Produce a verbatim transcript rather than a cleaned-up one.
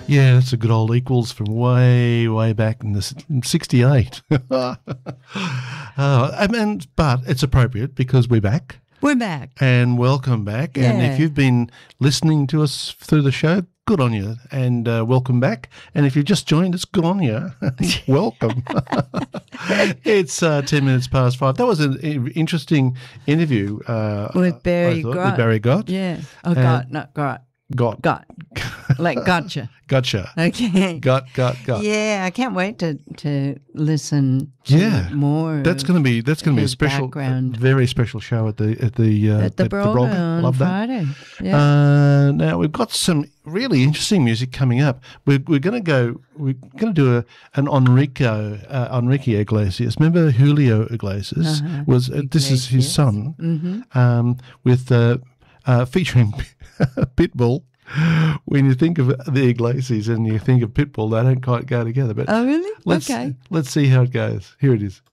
Yeah, that's a good old Equals from way, way back in the s- sixty-eight. uh, I mean, but it's appropriate because we're back. We're back. And welcome back. And Yeah. if you've been listening to us through the show, good on you. And uh, welcome back. And if you've just joined us, good on you. Welcome. It's uh, ten minutes past five. That was an i- interesting interview. Uh, With Barry I thought, Grott. With Barry Gott. Yeah. Oh, Uh, God, not Grott. Got. Got. Like, gotcha. Gotcha. Okay. Got, got, got. Yeah, I can't wait to to listen to Yeah. more. That's going to be that's going to be a his special, background. very special show at the at the uh, at the Broga on Love that. Friday. Yeah. Uh, now we've got some really interesting music coming up. We're we're going to go. We're going to do a an Enrico uh, Enrique Iglesias. Remember Julio Iglesias Uh-huh. was uh, this is his Iglesias. son Mm-hmm. um, with uh, uh, featuring Pitbull. When you think of the Iglesias and you think of Pitbull, they don't quite go together. But Oh, really? let's Okay. let's see how it goes. Here it is.